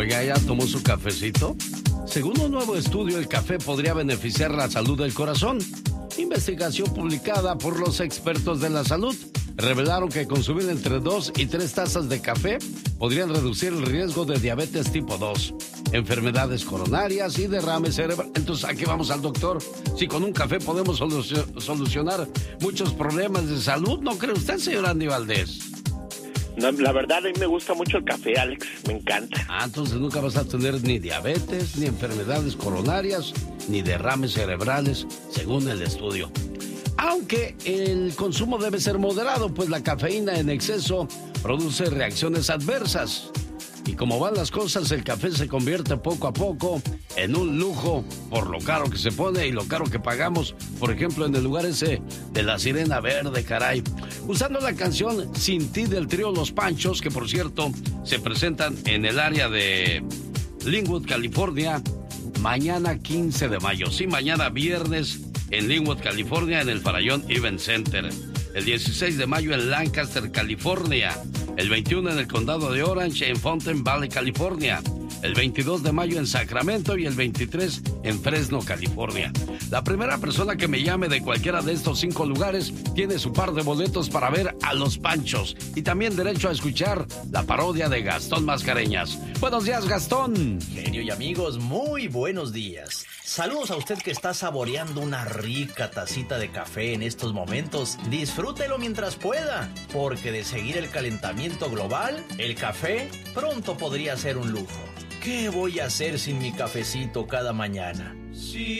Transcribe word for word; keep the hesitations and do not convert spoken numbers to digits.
Oiga, ¿ya tomó su cafecito? Según un nuevo estudio, el café podría beneficiar la salud del corazón. Investigación publicada por los expertos de la salud revelaron que consumir entre dos y tres tazas de café podrían reducir el riesgo de diabetes tipo dos, enfermedades coronarias y derrames cerebrales. Entonces, ¿a qué vamos al doctor? Si con un café podemos solu- solucionar muchos problemas de salud, ¿no cree usted, señor Andy Valdés? No, la verdad, a mí me gusta mucho el café, Alex, me encanta. Ah, entonces nunca vas a tener ni diabetes, ni enfermedades coronarias, ni derrames cerebrales, según el estudio. Aunque el consumo debe ser moderado, pues la cafeína en exceso produce reacciones adversas. Y como van las cosas, el café se convierte poco a poco en un lujo por lo caro que se pone y lo caro que pagamos, por ejemplo, en el lugar ese de la Sirena Verde, caray. Usando la canción Sin Ti del trío Los Panchos, que por cierto se presentan en el área de Linwood, California, mañana quince de mayo. Sí, mañana viernes en Linwood, California, en el Farallón Event Center. El dieciséis de mayo en Lancaster, California. El veintiuno en el condado de Orange, en Fountain Valley, California. El veintidós de mayo en Sacramento y el veintitrés en Fresno, California. La primera persona que me llame de cualquiera de estos cinco lugares tiene su par de boletos para ver a Los Panchos y también derecho a escuchar la parodia de Gastón Mascareñas. Buenos días, Gastón. Genio y amigos, muy buenos días. Saludos a usted que está saboreando una rica tacita de café en estos momentos. Disfrútelo mientras pueda, porque de seguir el calentamiento global, el café pronto podría ser un lujo. ¿Qué voy a hacer sin mi cafecito cada mañana? Sí.